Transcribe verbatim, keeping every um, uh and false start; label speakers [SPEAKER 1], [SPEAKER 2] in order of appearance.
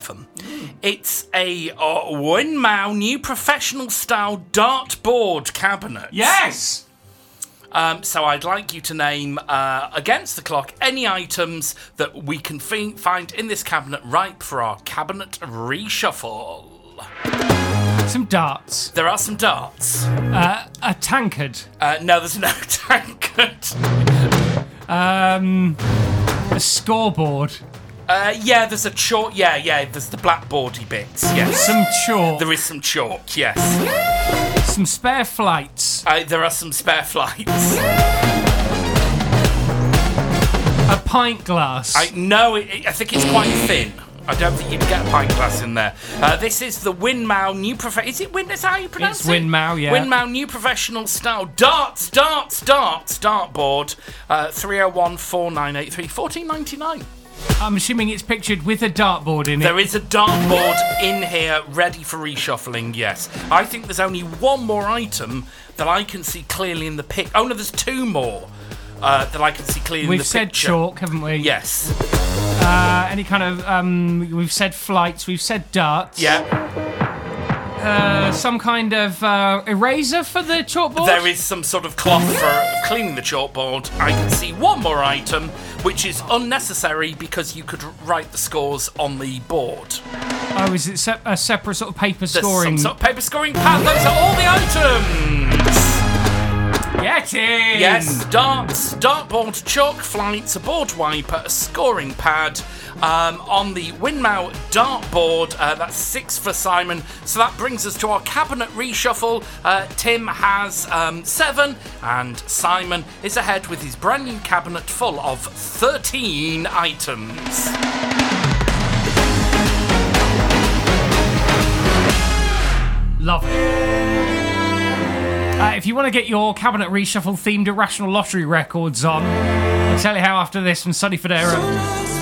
[SPEAKER 1] them. It's a uh, Winmau new professional-style dartboard cabinet.
[SPEAKER 2] Yes!
[SPEAKER 1] Um, so I'd like you to name, uh, against the clock, any items that we can fi- find in this cabinet ripe for our cabinet reshuffle.
[SPEAKER 2] Some darts.
[SPEAKER 1] There are some darts.
[SPEAKER 2] Uh, a tankard.
[SPEAKER 1] Uh, no, there's no tankard.
[SPEAKER 2] Um, a scoreboard.
[SPEAKER 1] Uh, yeah, there's a chalk. Yeah, yeah, there's the blackboardy bits. Yes.
[SPEAKER 2] Some chalk.
[SPEAKER 1] There is some chalk, yes.
[SPEAKER 2] Some spare flights.
[SPEAKER 1] Uh, there are some spare flights.
[SPEAKER 2] A pint glass.
[SPEAKER 1] I know, it, it, I think it's quite thin. I don't think you'd get a pint glass in there. Uh, this is the Winmau new prof. Is it Win? Is that how you pronounce
[SPEAKER 2] It's
[SPEAKER 1] it?
[SPEAKER 2] Winmau, yeah.
[SPEAKER 1] Winmau new professional style darts, darts, darts, dartboard. Uh, three oh one, four nine eight three, fourteen ninety-nine.
[SPEAKER 2] I'm assuming it's pictured with a dartboard in it.
[SPEAKER 1] There is a dartboard in here ready for reshuffling, yes. I think there's only one more item that I can see clearly in the pic. Oh no, there's two more uh, that I can see clearly
[SPEAKER 2] We've
[SPEAKER 1] in the
[SPEAKER 2] said
[SPEAKER 1] picture.
[SPEAKER 2] chalk, haven't we?
[SPEAKER 1] Yes.
[SPEAKER 2] Uh, any kind of, um, we've said flights, we've said darts.
[SPEAKER 1] Yeah.
[SPEAKER 2] Uh, some kind of uh, eraser for the chalkboard?
[SPEAKER 1] There is some sort of cloth for cleaning the chalkboard. I can see one more item, which is unnecessary because you could write the scores on the board.
[SPEAKER 2] Oh, is it se- a separate sort of paper
[SPEAKER 1] There's
[SPEAKER 2] scoring?
[SPEAKER 1] some sort of paper scoring pad. Those are all the items.
[SPEAKER 2] Get in!
[SPEAKER 1] Yes, darts, dartboard, chalk flights, a board wiper, a scoring pad. Um, on the Winmau dartboard, uh, that's six for Simon. So that brings us to our cabinet reshuffle. Uh, Tim has um, seven, and Simon is ahead with his brand new cabinet full of thirteen items.
[SPEAKER 2] Love it. Uh, if you want to get your cabinet reshuffle themed Irrational Lottery records on, I'll tell you how after this from Sonny Fodera.